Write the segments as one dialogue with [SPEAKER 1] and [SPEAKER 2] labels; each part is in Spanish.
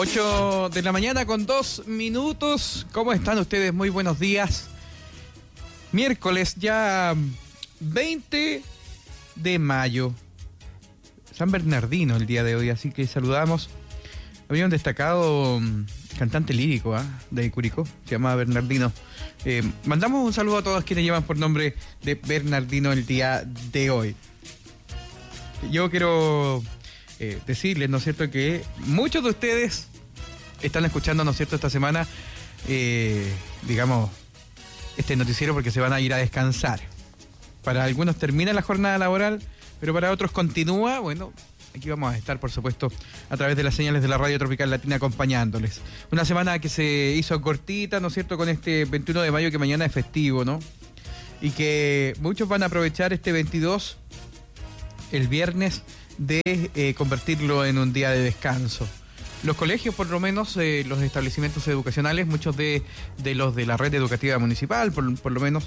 [SPEAKER 1] 8 de la mañana con 2 minutos. ¿Cómo están ustedes? Muy buenos días. Miércoles ya 20 de mayo. San Bernardino el día de hoy, así que saludamos. Había un destacado cantante lírico de Curicó, se llama Bernardino. Mandamos un saludo a todos quienes llevan por nombre de Bernardino el día de hoy. Yo quiero decirles, ¿no es cierto?, que muchos de ustedes están escuchando, ¿no es cierto?, esta semana, digamos, este noticiero porque se van a ir a descansar. Para algunos termina la jornada laboral, pero para otros continúa. Bueno, aquí vamos a estar, por supuesto, a través de las señales de la Radio Tropical Latina acompañándoles. Una semana que se hizo cortita, ¿no es cierto?, con este 21 de mayo que mañana es festivo, ¿no? Y que muchos van a aprovechar este 22, el viernes, de convertirlo en un día de descanso. Los colegios, por lo menos, los establecimientos educacionales, muchos de los de la red educativa municipal, por lo menos,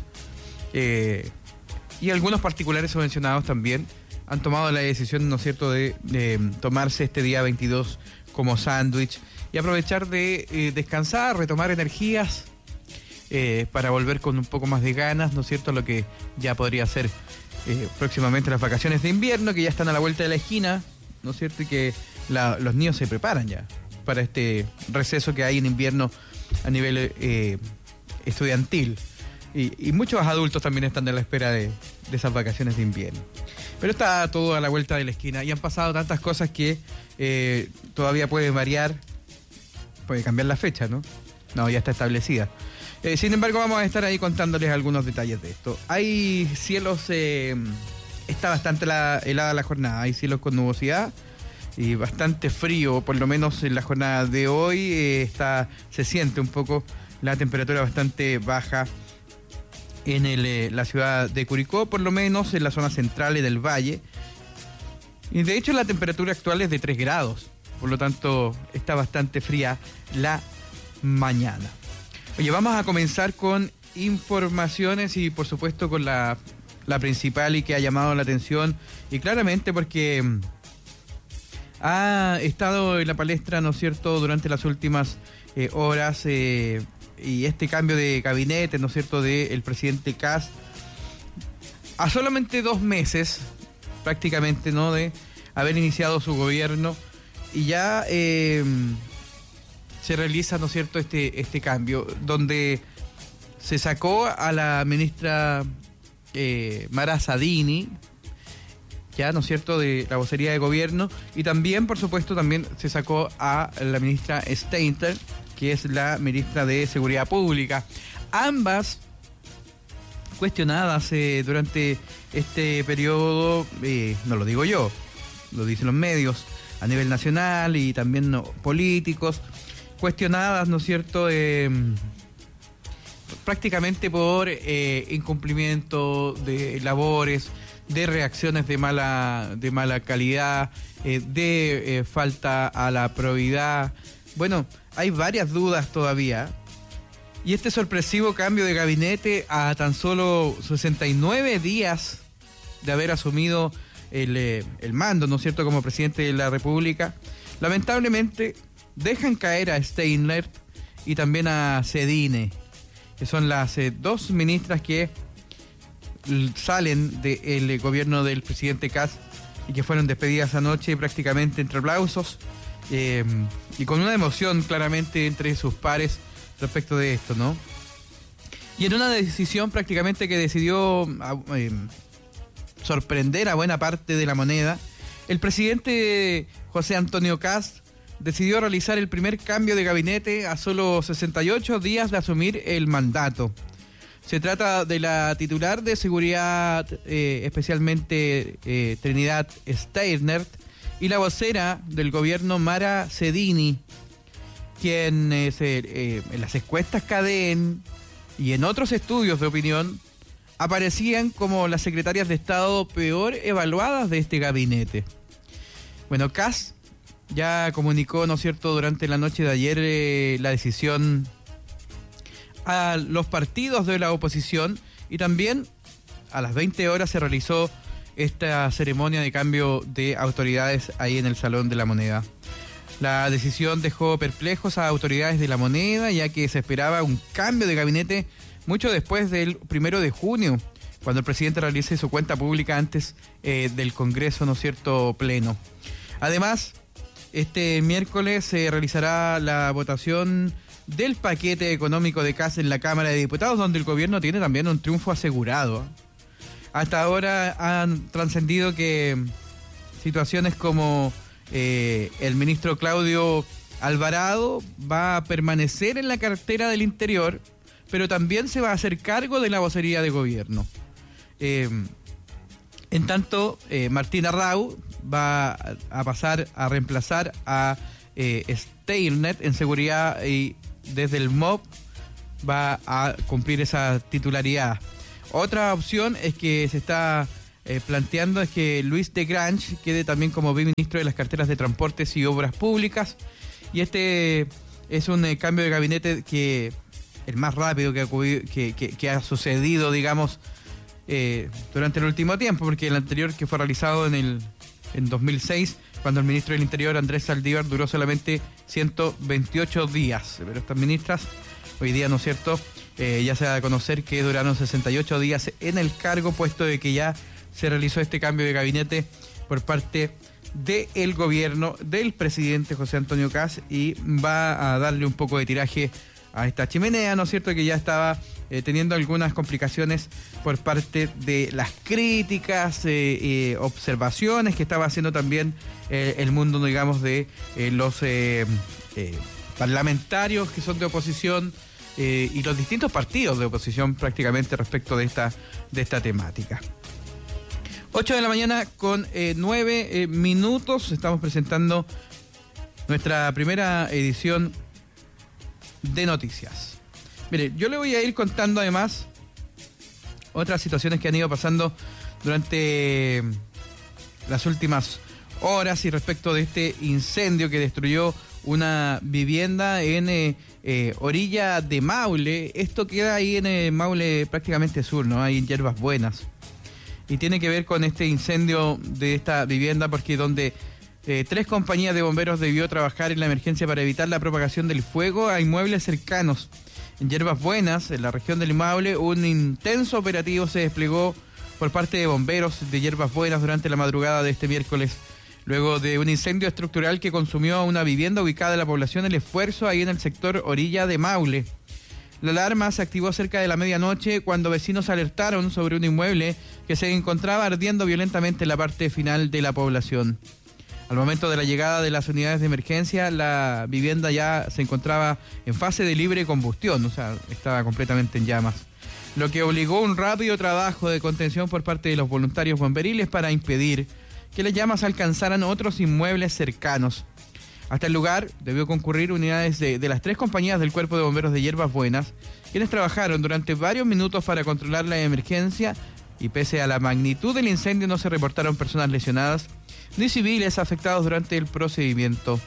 [SPEAKER 1] y algunos particulares subvencionados también, han tomado la decisión, ¿no es cierto?, de tomarse este día 22 como sándwich y aprovechar de descansar, retomar energías para volver con un poco más de ganas, ¿no es cierto?, lo que ya podría ser próximamente las vacaciones de invierno, que ya están a la vuelta de la esquina, ¿no es cierto?, y que los niños se preparan ya para este receso que hay en invierno a nivel estudiantil. Y muchos adultos también están a la espera de esas vacaciones de invierno. Pero está todo a la vuelta de la esquina y han pasado tantas cosas que todavía puede variar, puede cambiar la fecha, ¿no? No, ya está establecida. Sin embargo, vamos a estar ahí contándoles algunos detalles de esto. Hay cielos, está bastante helada la jornada, hay cielos con nubosidad y bastante frío, por lo menos en la jornada de hoy. Se siente un poco la temperatura bastante baja en la ciudad de Curicó, por lo menos en la zona central y del valle. Y de hecho la temperatura actual es de 3 grados, por lo tanto está bastante fría la mañana. Oye, vamos a comenzar con informaciones y por supuesto con la principal y que ha llamado la atención, y claramente porque ha estado en la palestra, ¿no es cierto?, durante las últimas horas, y este cambio de gabinete, ¿no es cierto?, del presidente Kast, a solamente 2 meses prácticamente, ¿no?, de haber iniciado su gobierno, y ya se realiza, ¿no es cierto?, este cambio, donde se sacó a la ministra Mara Sadini, ya, ¿no es cierto?, de la vocería de gobierno, y también, por supuesto, también se sacó a la ministra Steiner, que es la ministra de Seguridad Pública. Ambas cuestionadas durante este periodo, no lo digo yo, lo dicen los medios a nivel nacional y también políticos, cuestionadas, ¿no es cierto?, prácticamente por incumplimiento de labores, de reacciones de mala calidad, de falta a la probidad. Bueno, hay varias dudas todavía. Y este sorpresivo cambio de gabinete a tan solo 69 días de haber asumido el mando, ¿no es cierto?, como presidente de la República, lamentablemente dejan caer a Steiner y también a Sedine, que son las 2 ministras que salen del gobierno del presidente Kast y que fueron despedidas anoche prácticamente entre aplausos y con una emoción claramente entre sus pares respecto de esto, ¿no? Y en una decisión prácticamente que decidió sorprender a buena parte de la moneda, el presidente José Antonio Kast decidió realizar el primer cambio de gabinete a solo 68 días de asumir el mandato. Se trata de la titular de seguridad, especialmente Trinidad Steiner, y la vocera del gobierno Mara Sedini, quien en las encuestas CADEN y en otros estudios de opinión aparecían como las secretarias de Estado peor evaluadas de este gabinete. Bueno, Kast ya comunicó, ¿no es cierto?, durante la noche de ayer la decisión a los partidos de la oposición, y también a las 20 horas se realizó esta ceremonia de cambio de autoridades ahí en el Salón de la Moneda. La decisión dejó perplejos a autoridades de la moneda, ya que se esperaba un cambio de gabinete mucho después del 1 de junio, cuando el presidente realice su cuenta pública antes del Congreso, ¿no es cierto?, pleno. Además, este miércoles se realizará la votación del paquete económico de CAS en la Cámara de Diputados, donde el gobierno tiene también un triunfo asegurado. Hasta ahora han trascendido que situaciones como el ministro Claudio Alvarado va a permanecer en la cartera del Interior, pero también se va a hacer cargo de la vocería de gobierno. En tanto, Martín Arrau va a pasar a reemplazar a Steirnet en seguridad y desde el MOB va a cumplir esa titularidad. Otra opción es que se está planteando es que Luis de Grange quede también como viceministro de las carteras de Transportes y Obras Públicas, y este es un cambio de gabinete que el más rápido que ha sucedido, digamos, durante el último tiempo, porque el anterior, que fue realizado en 2006, cuando el ministro del Interior, Andrés Saldívar, duró solamente 128 días, pero estas ministras hoy día, ¿no es cierto?, ya se da a conocer que duraron 68 días en el cargo, puesto de que ya se realizó este cambio de gabinete por parte del gobierno del presidente José Antonio Kast, y va a darle un poco de tiraje a esta chimenea, ¿no es cierto?, que ya estaba teniendo algunas complicaciones por parte de las críticas, observaciones que estaba haciendo también el mundo, digamos, de los parlamentarios que son de oposición y los distintos partidos de oposición prácticamente respecto de esta temática. 8 de la mañana con 9 minutos, estamos presentando nuestra primera edición de noticias. Mire, yo le voy a ir contando además otras situaciones que han ido pasando durante las últimas horas y respecto de este incendio que destruyó una vivienda en orilla de Maule. Esto queda ahí en Maule prácticamente sur, ¿no? Ahí en Hierbas Buenas. Y tiene que ver con este incendio de esta vivienda, porque donde 3 compañías de bomberos debió trabajar en la emergencia para evitar la propagación del fuego a inmuebles cercanos. En Hierbas Buenas, en la región del Maule, un intenso operativo se desplegó por parte de bomberos de Hierbas Buenas durante la madrugada de este miércoles. Luego de un incendio estructural que consumió una vivienda ubicada en la población El Esfuerzo, ahí en el sector orilla de Maule. La alarma se activó cerca de la medianoche cuando vecinos alertaron sobre un inmueble que se encontraba ardiendo violentamente en la parte final de la población. Al momento de la llegada de las unidades de emergencia, la vivienda ya se encontraba en fase de libre combustión, o sea, estaba completamente en llamas, lo que obligó un rápido trabajo de contención por parte de los voluntarios bomberiles para impedir que las llamas alcanzaran otros inmuebles cercanos. Hasta el lugar debió concurrir unidades de las 3 compañías del Cuerpo de Bomberos de Hierbas Buenas, quienes trabajaron durante varios minutos para controlar la emergencia, y pese a la magnitud del incendio no se reportaron personas lesionadas ni civiles afectados durante el procedimiento.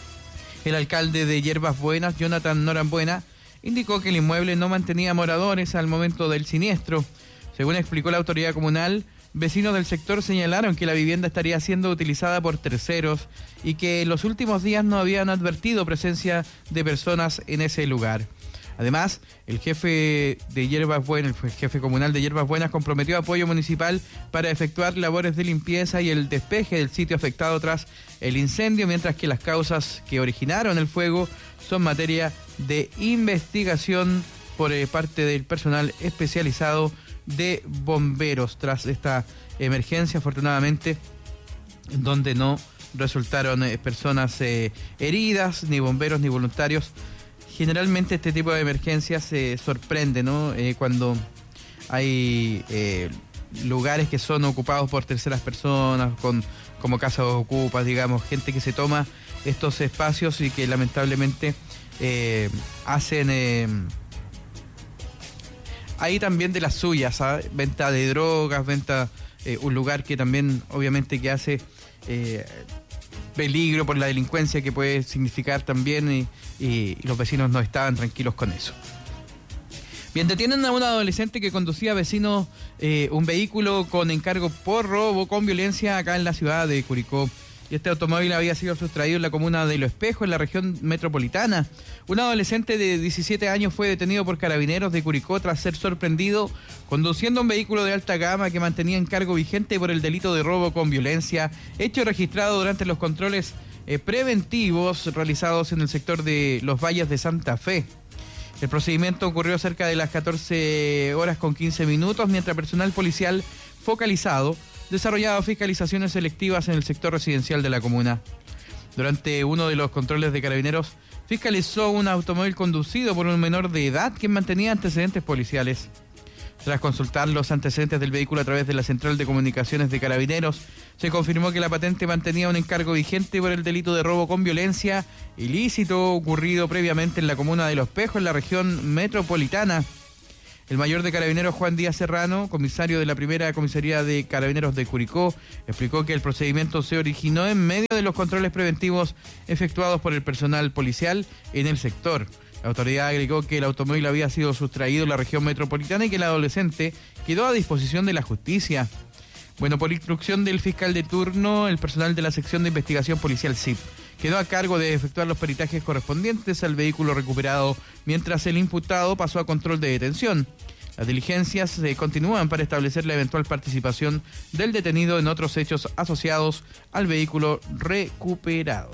[SPEAKER 1] El alcalde de Hierbas Buenas, Jonathan Norambuena, indicó que el inmueble no mantenía moradores al momento del siniestro. Según explicó la autoridad comunal, vecinos del sector señalaron que la vivienda estaría siendo utilizada por terceros y que en los últimos días no habían advertido presencia de personas en ese lugar. Además, el jefe de Hierbas Buenas, el jefe comunal de Hierbas Buenas, comprometió apoyo municipal para efectuar labores de limpieza y el despeje del sitio afectado tras el incendio, mientras que las causas que originaron el fuego son materia de investigación por parte del personal especializado de bomberos tras esta emergencia, afortunadamente, donde no resultaron personas heridas, ni bomberos ni voluntarios. Generalmente este tipo de emergencias se sorprende, ¿no? Cuando hay lugares que son ocupados por terceras personas, como casas ocupas, digamos, gente que se toma estos espacios y que lamentablemente hacen ahí también de las suyas, ¿sabes? Venta de drogas, un lugar que también obviamente que hace peligro por la delincuencia que puede significar también, y los vecinos no estaban tranquilos con eso. Bien, detienen a un adolescente que conducía a vecinos un vehículo con encargo por robo con violencia acá en la ciudad de Curicó. y este automóvil había sido sustraído en la comuna de Lo Espejo, en la región metropolitana. Un adolescente de 17 años fue detenido por carabineros de Curicó tras ser sorprendido conduciendo un vehículo de alta gama que mantenía encargo vigente por el delito de robo con violencia, hecho registrado durante los controles preventivos realizados en el sector de Los Valles de Santa Fe. El procedimiento ocurrió cerca de las 14 horas con 15 minutos, mientras personal policial focalizado desarrollaba fiscalizaciones selectivas en el sector residencial de la comuna. Durante uno de los controles de carabineros, fiscalizó un automóvil conducido por un menor de edad que mantenía antecedentes policiales. Tras consultar los antecedentes del vehículo a través de la Central de Comunicaciones de Carabineros, se confirmó que la patente mantenía un encargo vigente por el delito de robo con violencia, ilícito ocurrido previamente en la comuna de Lo Espejo, en la región metropolitana. El mayor de Carabineros, Juan Díaz Serrano, comisario de la primera comisaría de Carabineros de Curicó, explicó que el procedimiento se originó en medio de los controles preventivos efectuados por el personal policial en el sector. La autoridad agregó que el automóvil había sido sustraído en la región metropolitana y que el adolescente quedó a disposición de la justicia. Bueno, por instrucción del fiscal de turno, el personal de la sección de investigación policial SIP quedó a cargo de efectuar los peritajes correspondientes al vehículo recuperado, mientras el imputado pasó a control de detención. Las diligencias se continúan para establecer la eventual participación del detenido en otros hechos asociados al vehículo recuperado.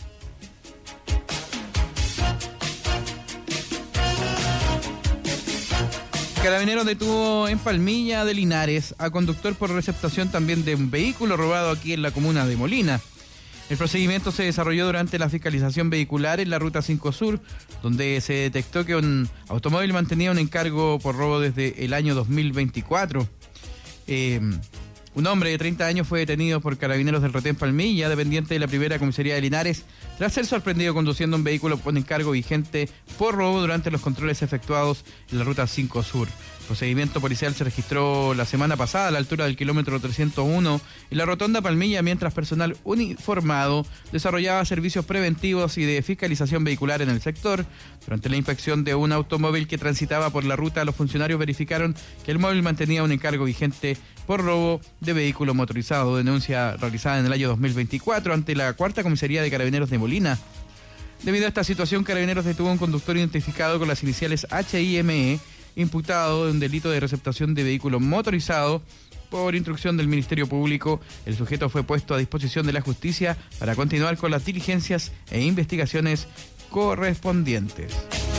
[SPEAKER 1] Carabineros detuvo en Palmilla de Linares a conductor por receptación también de un vehículo robado aquí en la comuna de Molina. El procedimiento se desarrolló durante la fiscalización vehicular en la Ruta 5 Sur, donde se detectó que un automóvil mantenía un encargo por robo desde el año 2024. Un hombre de 30 años fue detenido por Carabineros del Retén Palmilla, dependiente de la primera comisaría de Linares, tras ser sorprendido conduciendo un vehículo con encargo vigente por robo durante los controles efectuados en la Ruta 5 Sur. El procedimiento policial se registró la semana pasada a la altura del kilómetro 301 en la rotonda Palmilla, mientras personal uniformado desarrollaba servicios preventivos y de fiscalización vehicular en el sector. Durante la inspección de un automóvil que transitaba por la ruta, los funcionarios verificaron que el móvil mantenía un encargo vigente por robo de vehículo motorizado, denuncia realizada en el año 2024 ante la cuarta comisaría de Carabineros de Molina. Debido a esta situación, Carabineros detuvo a un conductor identificado con las iniciales HIME, imputado de un delito de receptación de vehículo motorizado. Por instrucción del Ministerio Público, el sujeto fue puesto a disposición de la justicia para continuar con las diligencias e investigaciones correspondientes.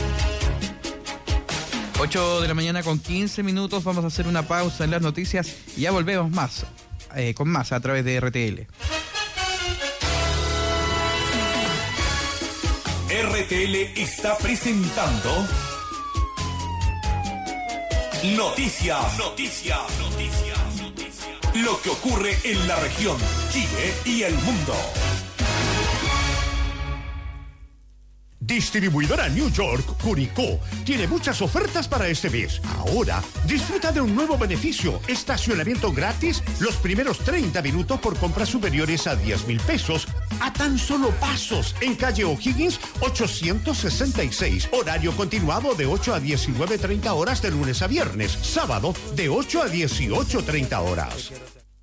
[SPEAKER 1] 8 de la mañana con 15 minutos, vamos a hacer una pausa en las noticias y ya volvemos más, con más a través de RTL.
[SPEAKER 2] RTL está presentando Noticias. Lo que ocurre en la región, Chile y el mundo.
[SPEAKER 3] Distribuidora New York, Curicó, tiene muchas ofertas para este mes. Ahora, disfruta de un nuevo beneficio, estacionamiento gratis los primeros 30 minutos por compras superiores a 10,000 pesos, a tan solo pasos, en calle O'Higgins 866. Horario continuado de 8 a 19:30 horas de lunes a viernes, sábado de 8 a 18:30 horas.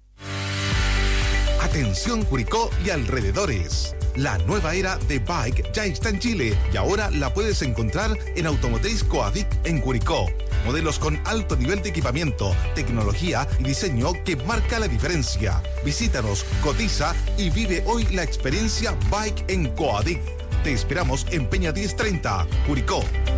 [SPEAKER 4] Atención Curicó y alrededores. La nueva era de Bike ya está en Chile y ahora la puedes encontrar en Automotriz Coadic en Curicó. Modelos con alto nivel de equipamiento, tecnología y diseño que marca la diferencia. Visítanos, cotiza y vive hoy la experiencia Bike en Coadic. Te esperamos en Peña 1030, Curicó.